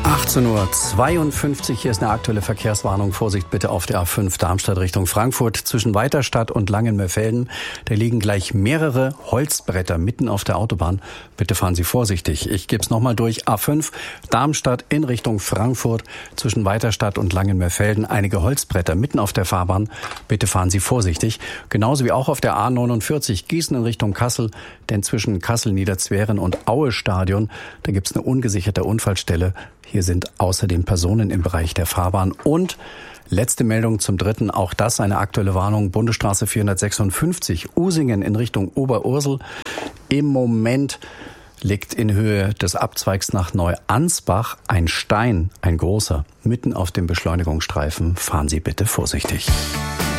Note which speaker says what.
Speaker 1: 18:52 Uhr, hier ist eine aktuelle Verkehrswarnung. Vorsicht bitte auf der A5 Darmstadt Richtung Frankfurt. Zwischen Weiterstadt und Langenmörfelden, da liegen gleich mehrere Holzbretter mitten auf der Autobahn. Bitte fahren Sie vorsichtig. Ich gebe es nochmal durch. A5 Darmstadt in Richtung Frankfurt. Zwischen Weiterstadt und Langenmörfelden einige Holzbretter mitten auf der Fahrbahn. Bitte fahren Sie vorsichtig. Genauso wie auch auf der A49 Gießen in Richtung Kassel. Denn zwischen Kassel-Niederzweren und Aue-Stadion, da gibt es eine ungesicherte Unfallstelle. Hier sind außerdem Personen im Bereich der Fahrbahn. Und letzte Meldung zum Dritten, auch das eine aktuelle Warnung, Bundesstraße 456, Usingen in Richtung Oberursel. Im Moment liegt in Höhe des Abzweigs nach Neuansbach ein Stein, ein großer, mitten auf dem Beschleunigungsstreifen. Fahren Sie bitte vorsichtig.